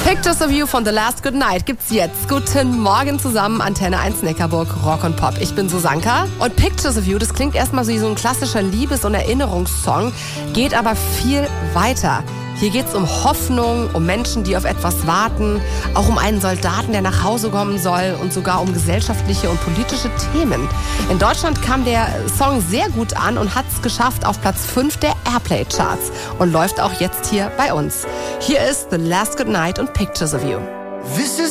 Pictures of You von The Last Good Night gibt's jetzt. Guten Morgen zusammen, Antenne 1 Neckarburg, Rock und Pop. Ich bin Susanka und Pictures of You, das klingt erstmal wie so ein klassischer Liebes- und Erinnerungssong, geht aber viel weiter. Hier geht's um Hoffnung, um Menschen, die auf etwas warten, auch um einen Soldaten, der nach Hause kommen soll und sogar um gesellschaftliche und politische Themen. In Deutschland kam der Song sehr gut an und hat's geschafft auf Platz 5 der Airplay-Charts und läuft auch jetzt hier bei uns. Hier ist The Last Good Night und Pictures of You.